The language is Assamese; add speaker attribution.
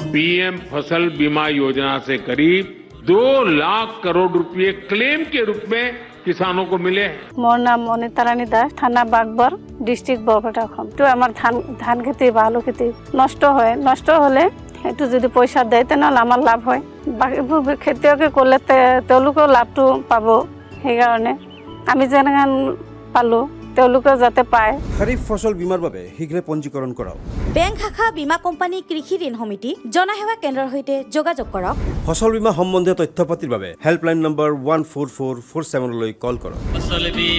Speaker 1: पीएम फसल बीमा योजना से करीब 2 लाख करोड़ रुपए क्लेम के रूप में किसानों को मिले हैं।
Speaker 2: मोर नाम अनिता रानी दास, थाना बागबर, डिस्ट्रिक्ट बरपेटा। तो आमार धान खेती বা আলু খেতি নষ্ট হয়, নষ্ট হলে একটু যদি পয়সা দেয় তেনেহলে আমার লাভ হয়। বাকিবোৰ খেতিয়কে করলে তেওঁলোকেও লাভটো পাব, সেইকাৰণে আমি যেনেকৈ পালো তেওঁলোকেও যাতে পায়।
Speaker 3: খাৰিফ ফসল বীমাৰ বাবে শীঘ্ৰে পঞ্জীকৰণ কৰাওক।
Speaker 4: বেংক শাখা বীমা কোম্পানী কৃষি ঋণ সমিতি জনসেৱা কেন্দ্ৰৰ সৈতে যোগাযোগ কৰক।
Speaker 3: ফসল বীমা সম্বন্ধীয় তথ্য পাতিৰ বাবে হেল্পলাইন নম্বৰ 14447 লৈ কল কৰক।